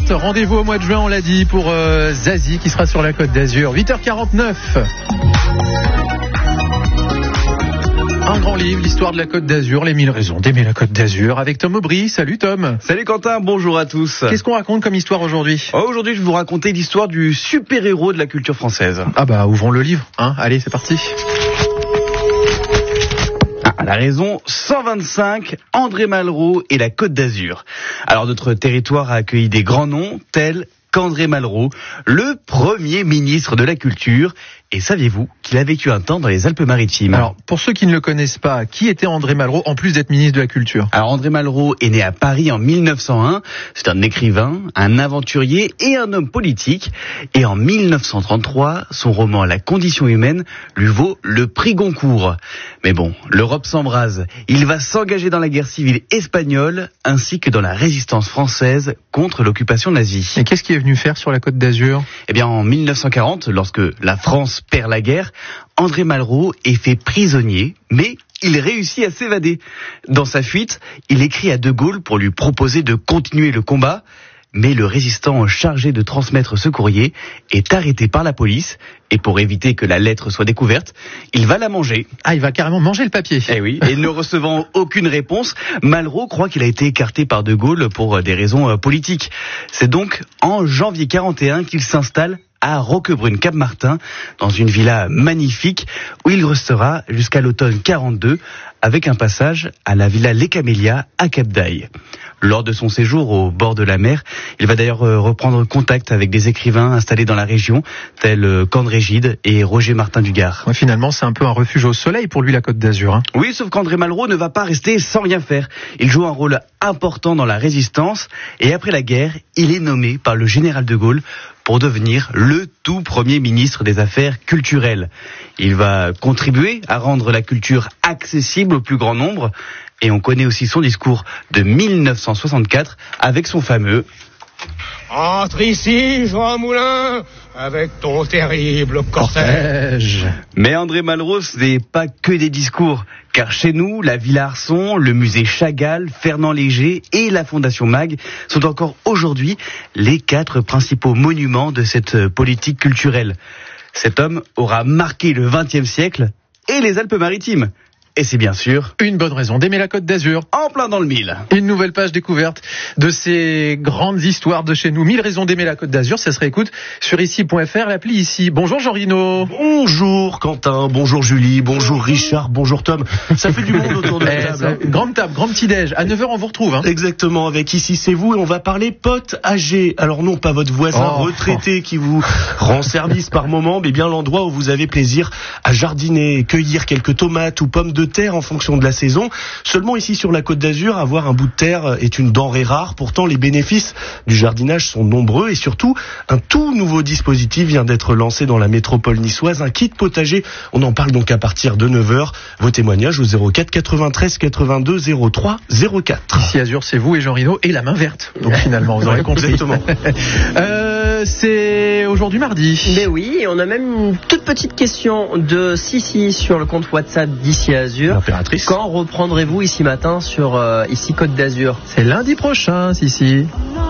découverte. Rendez-vous au mois de juin, on l'a dit, pour Zazie qui sera sur la Côte d'Azur. 8h49. Un grand livre, l'histoire de la Côte d'Azur, les 1000 raisons d'aimer la Côte d'Azur, avec Tom Aubry. Salut Tom. Salut Quentin, bonjour à tous. Qu'est-ce qu'on raconte comme histoire aujourd'hui ? Aujourd'hui, je vais vous raconter l'histoire du super-héros de la culture française. Ah bah, ouvrons le livre, hein. Allez, c'est parti. La raison 125, André Malraux et la Côte d'Azur. Alors notre territoire a accueilli des grands noms tels qu'André Malraux, le premier ministre de la Culture. Et saviez-vous qu'il a vécu un temps dans les Alpes-Maritimes ? Alors, pour ceux qui ne le connaissent pas, qui était André Malraux, en plus d'être ministre de la Culture ? Alors, André Malraux est né à Paris en 1901. C'est un écrivain, un aventurier et un homme politique. Et en 1933, son roman La condition humaine lui vaut le prix Goncourt. Mais bon, l'Europe s'embrase. Il va s'engager dans la guerre civile espagnole ainsi que dans la résistance française contre l'occupation nazie. Et qu'est-ce qu'il est venu faire sur la Côte d'Azur ? Eh bien, en 1940, lorsque la France perd la guerre, André Malraux est fait prisonnier, mais il réussit à s'évader. Dans sa fuite, il écrit à De Gaulle pour lui proposer de continuer le combat, mais le résistant chargé de transmettre ce courrier est arrêté par la police, et pour éviter que la lettre soit découverte, il va la manger. Ah, il va carrément manger le papier. Eh oui, et ne recevant aucune réponse, Malraux croit qu'il a été écarté par De Gaulle pour des raisons politiques. C'est donc en janvier 41 qu'il s'installe à Roquebrune-Cap-Martin, dans une villa magnifique où il restera jusqu'à l'automne 42, avec un passage à la villa Les Camélias à Cap-d'Aille. Lors de son séjour au bord de la mer, il va d'ailleurs reprendre contact avec des écrivains installés dans la région, tels qu'André Gide et Roger Martin du Gard. Ouais, finalement, c'est un peu un refuge au soleil pour lui, la Côte d'Azur. Hein. Oui, sauf qu'André Malraux ne va pas rester sans rien faire. Il joue un rôle important dans la résistance, et après la guerre, il est nommé par le général de Gaulle pour devenir le tout premier ministre des Affaires culturelles. Il va contribuer à rendre la culture accessible au plus grand nombre, et on connaît aussi son discours de 1964 avec son fameux « Entre ici, Jean Moulin, avec ton terrible cortège ». Mais André Malraux, ce n'est pas que des discours, car chez nous, la Villa Arson, le musée Chagall, Fernand Léger et la Fondation Mag sont encore aujourd'hui les 4 principaux monuments de cette politique culturelle. Cet homme aura marqué le XXe siècle et les Alpes-Maritimes. Et c'est bien sûr une bonne raison d'aimer la Côte d'Azur. En plein dans le mille. Une nouvelle page découverte de ces grandes histoires de chez nous. 1000 raisons d'aimer la Côte d'Azur, ça se réécoute sur ici.fr, l'appli Ici. Bonjour Jean Rino. Bonjour Quentin, bonjour Julie, bonjour Richard, bonjour Tom. Ça fait du monde autour de la table. Grande table, grand petit-déj. À 9h, on vous retrouve. Hein. Exactement, avec Ici c'est vous, et on va parler potes âgés. Alors non, pas votre voisin retraité qui vous rend service par moment, mais bien l'endroit où vous avez plaisir à jardiner, cueillir quelques tomates ou pommes de terre en fonction de la saison. Seulement ici sur la Côte d'Azur, avoir un bout de terre est une denrée rare. Pourtant, les bénéfices du jardinage sont nombreux, et surtout, un tout nouveau dispositif vient d'être lancé dans la métropole niçoise, un kit potager. On en parle donc à partir de 9h. Vos témoignages au 04 93 82 03 04. Ici Azur, c'est vous et Jean Rino et la main verte. Donc finalement, vous aurez compris. Exactement. C'est aujourd'hui mardi. Mais oui, et on a même une toute petite question de Sissi sur le compte WhatsApp d'Ici Azur. L'impératrice. Quand reprendrez-vous Ici Matin sur Ici Côte d'Azur ? C'est lundi prochain, si.